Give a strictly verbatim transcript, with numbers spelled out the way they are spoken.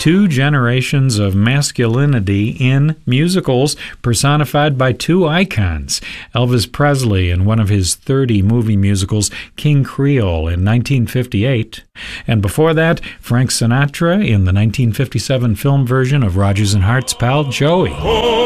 two generations of masculinity in musicals personified by two icons. Elvis Presley in one of his thirty movie musicals, King Creole in nineteen fifty-eight. And before that, Frank Sinatra in the nineteen fifty-seven film version of Rodgers and Hart's pal Joey.